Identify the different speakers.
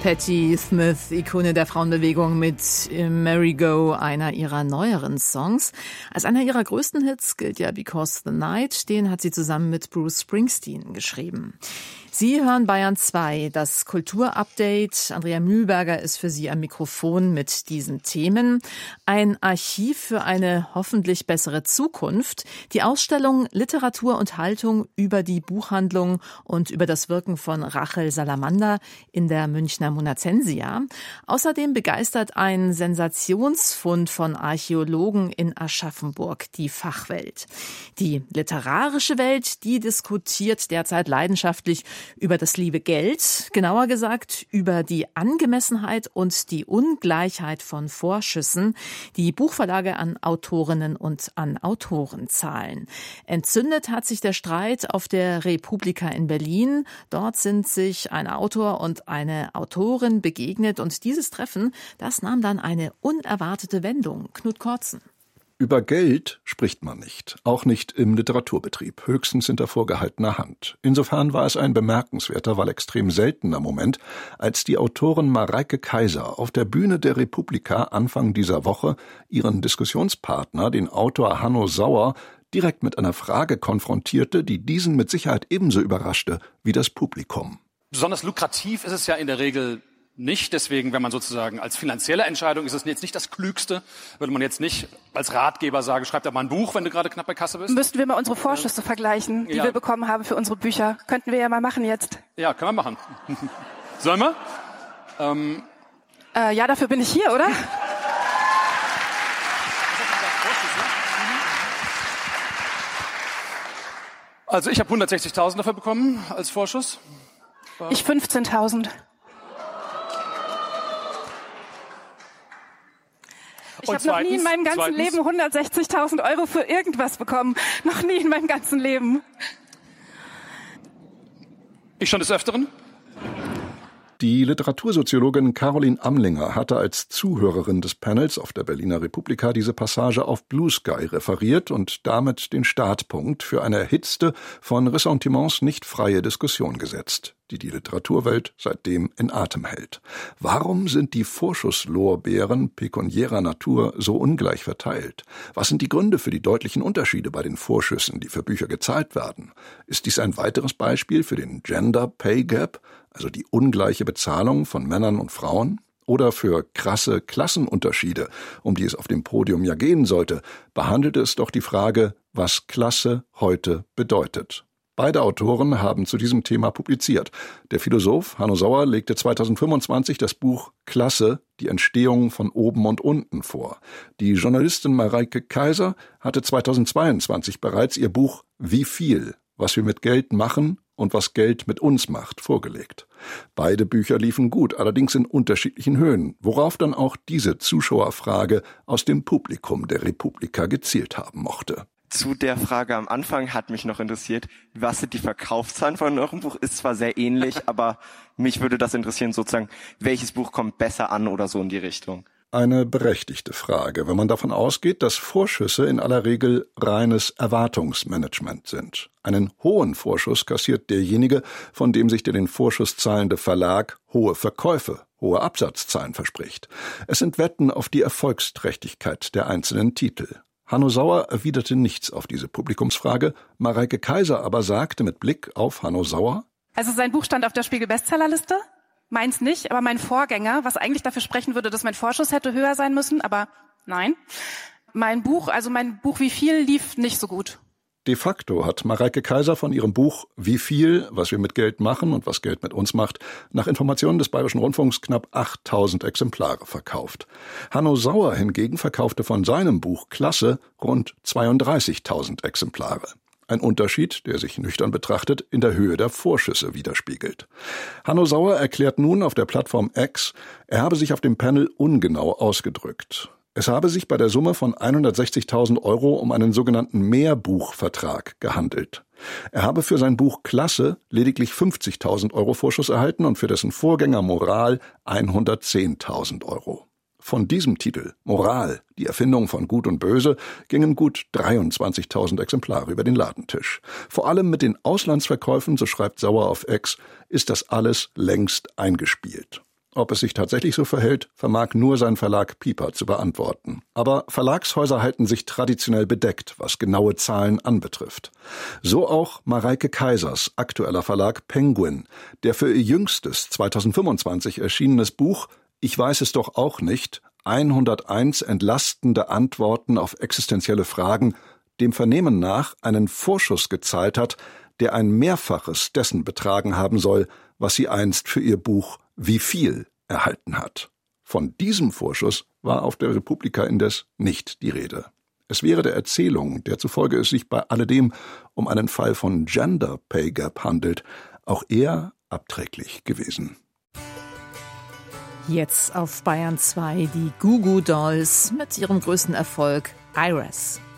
Speaker 1: Patti Smith, Ikone der Frauenbewegung mit Merry Go, einer ihrer neueren Songs. Als einer ihrer größten Hits gilt ja Because the Night, den hat sie zusammen mit Bruce Springsteen geschrieben. Sie hören Bayern 2, das Kulturupdate. Andrea Mühlberger ist für Sie am Mikrofon mit diesen Themen. Ein Archiv für eine hoffentlich bessere Zukunft. Die Ausstellung Literatur und Haltung über die Buchhandlung und über das Wirken von Rachel Salamander in der Münchner Monacensia. Außerdem begeistert ein Sensationsfund von Archäologen in Aschaffenburg die Fachwelt. Die literarische Welt, die diskutiert derzeit leidenschaftlich über das liebe Geld, genauer gesagt über die Angemessenheit und die Ungleichheit von Vorschüssen, die Buchverlage an Autorinnen und an Autoren zahlen. Entzündet hat sich der Streit auf der Republika in Berlin. Dort sind sich ein Autor und eine Autorin begegnet und dieses Treffen, das nahm dann eine unerwartete Wendung. Knut Kortzen.
Speaker 2: Über Geld spricht man nicht, auch nicht im Literaturbetrieb, höchstens hinter vorgehaltener Hand. Insofern war es ein bemerkenswerter, weil extrem seltener Moment, als die Autorin Mareike Kaiser auf der Bühne der Republika Anfang dieser Woche ihren Diskussionspartner, den Autor Hanno Sauer, direkt mit einer Frage konfrontierte, die diesen mit Sicherheit ebenso überraschte wie das Publikum.
Speaker 3: Besonders lukrativ ist es ja in der Regel nicht. Deswegen, wenn man sozusagen als finanzielle Entscheidung, ist es jetzt nicht das Klügste, würde man jetzt nicht als Ratgeber sagen, schreib da mal ein Buch, wenn du gerade knapp bei Kasse bist.
Speaker 4: Müssten wir mal unsere Vorschüsse vergleichen, die wir bekommen haben für unsere Bücher. Könnten wir ja mal machen jetzt.
Speaker 3: Ja, können wir machen. Sollen wir?
Speaker 4: Ja, dafür bin ich hier, oder?
Speaker 3: Also ich habe 160.000 dafür bekommen als Vorschuss.
Speaker 4: Ich 15.000. Ich habe noch nie in meinem ganzen Leben 160.000 Euro für irgendwas bekommen. Noch nie in meinem ganzen Leben.
Speaker 3: Ich schon des Öfteren?
Speaker 2: Die Literatursoziologin Caroline Amlinger hatte als Zuhörerin des Panels auf der Berliner Republika diese Passage auf Blue Sky referiert und damit den Startpunkt für eine erhitzte, von Ressentiments nicht freie Diskussion gesetzt, die die Literaturwelt seitdem in Atem hält. Warum sind die Vorschusslorbeeren pekuniärer Natur so ungleich verteilt? Was sind die Gründe für die deutlichen Unterschiede bei den Vorschüssen, die für Bücher gezahlt werden? Ist dies ein weiteres Beispiel für den Gender Pay Gap, also die ungleiche Bezahlung von Männern und Frauen? Oder für krasse Klassenunterschiede, um die es auf dem Podium ja gehen sollte, behandelte es doch die Frage, was Klasse heute bedeutet. Beide Autoren haben zu diesem Thema publiziert. Der Philosoph Hanno Sauer legte 2025 das Buch Klasse, die Entstehung von oben und unten vor. Die Journalistin Mareike Kaiser hatte 2022 bereits ihr Buch Wie viel, was wir mit Geld machen und was Geld mit uns macht, vorgelegt. Beide Bücher liefen gut, allerdings in unterschiedlichen Höhen, worauf dann auch diese Zuschauerfrage aus dem Publikum der Republika gezielt haben mochte.
Speaker 5: Zu der Frage am Anfang hat mich noch interessiert, was sind die Verkaufszahlen von eurem Buch? Ist zwar sehr ähnlich, aber mich würde das interessieren, sozusagen, welches Buch kommt besser an oder so in die Richtung.
Speaker 2: Eine berechtigte Frage, wenn man davon ausgeht, dass Vorschüsse in aller Regel reines Erwartungsmanagement sind. Einen hohen Vorschuss kassiert derjenige, von dem sich der den Vorschuss zahlende Verlag hohe Verkäufe, hohe Absatzzahlen verspricht. Es sind Wetten auf die Erfolgsträchtigkeit der einzelnen Titel. Hanno Sauer erwiderte nichts auf diese Publikumsfrage, Mareike Kaiser aber sagte mit Blick auf Hanno Sauer:
Speaker 4: Also sein Buch stand auf der Spiegel-Bestsellerliste. Meins nicht, aber mein Vorgänger, was eigentlich dafür sprechen würde, dass mein Vorschuss hätte höher sein müssen, aber nein. Mein Buch Wie viel lief nicht so gut.
Speaker 2: De facto hat Mareike Kaiser von ihrem Buch Wie viel, was wir mit Geld machen und was Geld mit uns macht, nach Informationen des Bayerischen Rundfunks knapp 8.000 Exemplare verkauft. Hanno Sauer hingegen verkaufte von seinem Buch Klasse rund 32.000 Exemplare. Ein Unterschied, der sich nüchtern betrachtet in der Höhe der Vorschüsse widerspiegelt. Hanno Sauer erklärt nun auf der Plattform X, er habe sich auf dem Panel ungenau ausgedrückt. Es habe sich bei der Summe von 160.000 Euro um einen sogenannten Mehrbuchvertrag gehandelt. Er habe für sein Buch Klasse lediglich 50.000 Euro Vorschuss erhalten und für dessen Vorgänger Moral 110.000 Euro. Von diesem Titel, Moral, die Erfindung von Gut und Böse, gingen gut 23.000 Exemplare über den Ladentisch. Vor allem mit den Auslandsverkäufen, so schreibt Sauer auf X, ist das alles längst eingespielt. Ob es sich tatsächlich so verhält, vermag nur sein Verlag Piper zu beantworten. Aber Verlagshäuser halten sich traditionell bedeckt, was genaue Zahlen anbetrifft. So auch Mareike Kaisers aktueller Verlag Penguin, der für ihr jüngstes 2025 erschienenes Buch »Ich weiß es doch auch nicht« 101 entlastende Antworten auf existenzielle Fragen dem Vernehmen nach einen Vorschuss gezahlt hat, der ein Mehrfaches dessen betragen haben soll, was sie einst für ihr Buch »Wie viel« erhalten hat. Von diesem Vorschuss war auf der Republika indes nicht die Rede. Es wäre der Erzählung, der zufolge es sich bei alledem um einen Fall von Gender Pay Gap handelt, auch eher abträglich gewesen.
Speaker 1: Jetzt auf Bayern 2 die Goo Goo Dolls mit ihrem größten Erfolg Iris.